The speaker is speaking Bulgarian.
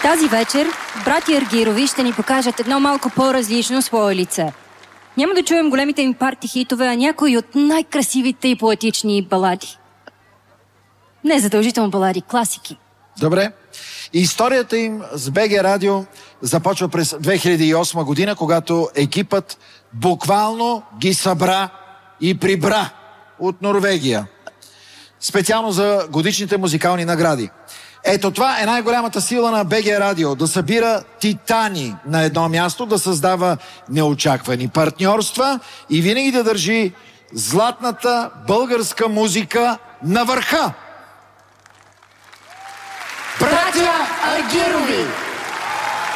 Тази вечер братя Аргирови ще ни покажат едно малко по-различно свое лице. Няма да чуем големите им парти хитове, а някои от най-красивите и поетични балади. Не задължително балади, класики. Добре. Историята им с БГ Радио започва през 2008 година, когато екипът буквално ги събра и прибра от Норвегия. Специално за годишните музикални награди. Ето това е най-голямата сила на БГ Радио. Да събира титани на едно място, да създава неочаквани партньорства и винаги да държи златната българска музика на върха. Братя Аргирови!